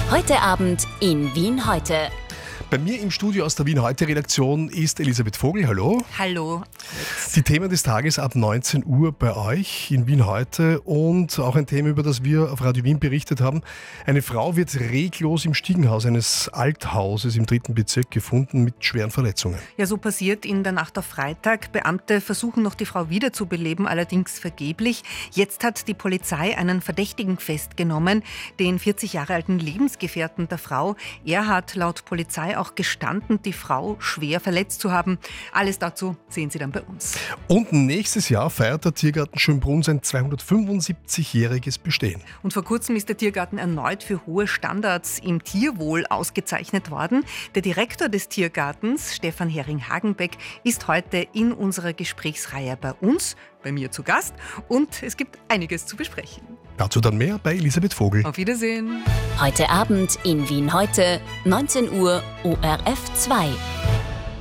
Heute Abend in Wien heute. Bei mir im Studio aus der Wien heute Redaktion ist Elisabeth Vogel. Hallo. Hallo. Die Themen des Tages ab 19 Uhr bei euch in Wien heute und auch ein Thema, über das wir auf Radio Wien berichtet haben. Eine Frau wird reglos im Stiegenhaus eines Althauses im 3. Bezirk gefunden mit schweren Verletzungen. Ja, so passiert in der Nacht auf Freitag. Beamte versuchen noch, die Frau wiederzubeleben, allerdings vergeblich. Jetzt hat die Polizei einen Verdächtigen festgenommen, den 40 Jahre alten Lebensgefährten der Frau. Er hat laut Polizei auch gestanden, die Frau schwer verletzt zu haben. Alles dazu sehen Sie dann bei uns. Und nächstes Jahr feiert der Tiergarten Schönbrunn sein 275-jähriges Bestehen. Und vor kurzem ist der Tiergarten erneut für hohe Standards im Tierwohl ausgezeichnet worden. Der Direktor des Tiergartens, Stefan Hering-Hagenbeck, ist heute in unserer Gesprächsreihe bei uns, bei mir zu Gast. Und es gibt einiges zu besprechen. Dazu dann mehr bei Elisabeth Vogel. Auf Wiedersehen. Heute Abend in Wien heute, 19 Uhr, ORF 2.